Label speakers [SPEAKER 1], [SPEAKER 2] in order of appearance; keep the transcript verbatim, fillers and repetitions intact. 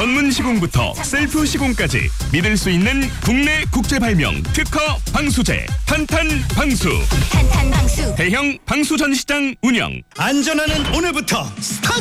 [SPEAKER 1] 전문 시공부터 셀프 시공까지 믿을 수 있는 국내 국제 발명 특허 방수제 탄탄 방수.
[SPEAKER 2] 탄탄 방수.
[SPEAKER 1] 대형 방수 전시장 운영.
[SPEAKER 3] 안전하는 오늘부터 스타트!